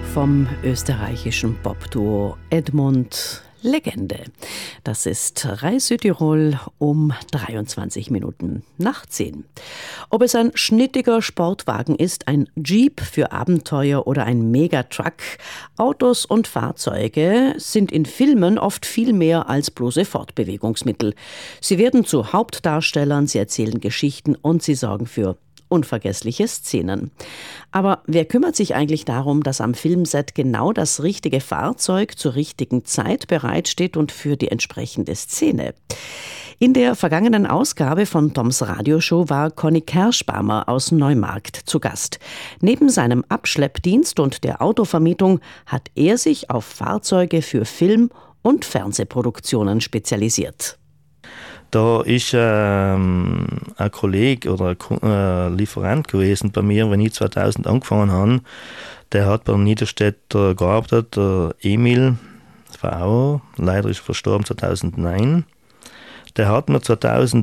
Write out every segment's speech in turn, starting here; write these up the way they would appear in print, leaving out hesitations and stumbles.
vom österreichischen Popduo Edmund Legende. Das ist Reis Südtirol um 23 Minuten nach 10. Ob es ein schnittiger Sportwagen ist, ein Jeep für Abenteuer oder ein Megatruck, Autos und Fahrzeuge sind in Filmen oft viel mehr als bloße Fortbewegungsmittel. Sie werden zu Hauptdarstellern, sie erzählen Geschichten und sie sorgen für unvergessliche Szenen. Aber wer kümmert sich eigentlich darum, dass am Filmset genau das richtige Fahrzeug zur richtigen Zeit bereitsteht und für die entsprechende Szene? In der vergangenen Ausgabe von Toms Radioshow war Conny Kerschbaumer aus Neumarkt zu Gast. Neben seinem Abschleppdienst und der Autovermietung hat er sich auf Fahrzeuge für Film- und Fernsehproduktionen spezialisiert. Da ist ein Kollege oder ein Lieferant gewesen bei mir, wenn ich 2000 angefangen habe. Der hat bei Niederstädter gearbeitet, der Emil, das war auch, leider ist er verstorben 2009. Der hat mir 2000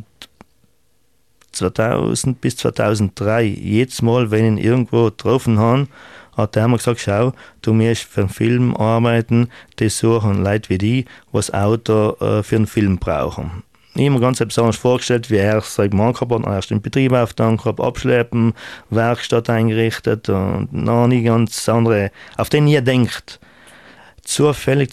bis 2003, jedes Mal, wenn ich ihn irgendwo getroffen habe, hat er mir gesagt, schau, du musst für einen Film arbeiten, die suchen Leute wie die, die das Auto für einen Film brauchen. Ich habe mir ganz besonders vorgestellt, wie er es gemacht hat, erst den Betrieb aufgetan hat, abschleppen, Werkstatt eingerichtet und noch nie ganz andere, auf den ihr denkt. Zufällig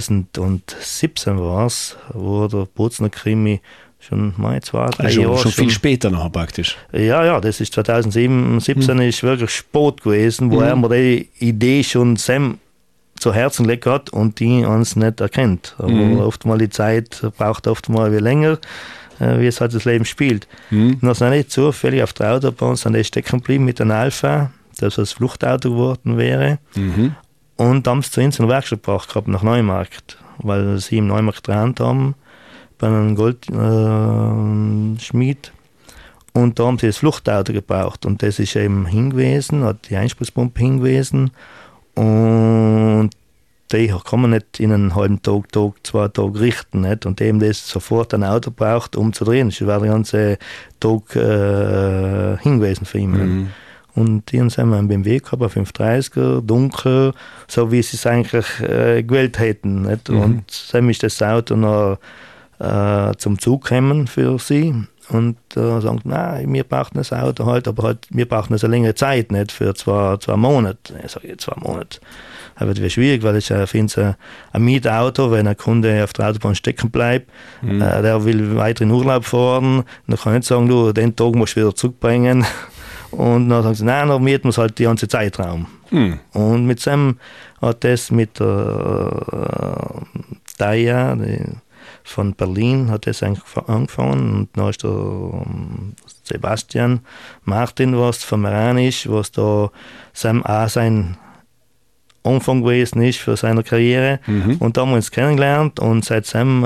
2017 war es, wo der Bozner Krimi schon mal 2-3 Jahre. Schon viel später noch praktisch. Ja, das ist 2017 ist wirklich Sport gewesen, wo er mir die Idee schon zu Herzen gelegt hat und die uns nicht erkennt. Aber oft mal die Zeit braucht oft mal wie länger, wie es halt das Leben spielt. Und dann sind nicht zufällig auf der Autobahn sind die stecken geblieben mit einem Alpha, das als Fluchtauto geworden wäre. Und haben es zu uns in der Werkstatt gebracht gehabt, nach Neumarkt, weil sie im Neumarkt getrennt haben, bei einem Goldschmied. Und da haben sie das Fluchtauto gebraucht. Und das ist eben hingewiesen, hat die Einspritspumpe hingewiesen. Und die kann man nicht in einen halben Tag, 2 Tage richten. Nicht? Und eben das sofort ein Auto braucht, um zu drehen. Das war der ganze Tag hingewiesen für ihn. Und die haben einen BMW gehabt, ein 530er, dunkel, so wie sie es eigentlich gewählt hätten. Nicht? Und dann ist das Auto noch zum Zug gekommen für sie. Und sagen, nein, wir brauchen das Auto halt, aber halt, wir brauchen es eine längere Zeit, nicht für zwei Monate. Ich sage, 2 Monate. Das wird schwierig, weil ich finde, ein Mietauto, wenn ein Kunde auf der Autobahn stecken bleibt, der will weiter in Urlaub fahren, dann kann ich nicht sagen, du, den Tag musst du wieder zurückbringen. Und dann sagen sie, nein, dann mieten wir es halt den ganzen Zeitraum. Und mit Sam hat das mit der Daya, von Berlin hat das eigentlich angefangen und dann ist der Sebastian Martin, was von Meran ist, was da Sam auch sein Anfang gewesen ist für seine Karriere. Und da haben wir uns kennengelernt und seit Sam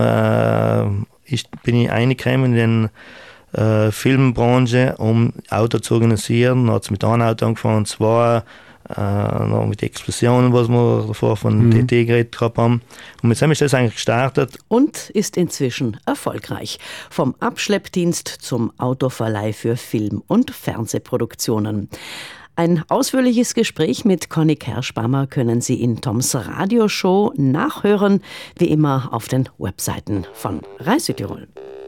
bin ich reingekommen in die Filmbranche, um Auto zu organisieren. Dann hat es mit einem Auto angefangen, 2 noch mit Explosionen, was wir davor von DT geredet haben. Und mit dem ist das eigentlich gestartet. Und ist inzwischen erfolgreich. Vom Abschleppdienst zum Autoverleih für Film- und Fernsehproduktionen. Ein ausführliches Gespräch mit Conny Kerschbaumer können Sie in Toms Radioshow nachhören, wie immer auf den Webseiten von Reis Südtirol.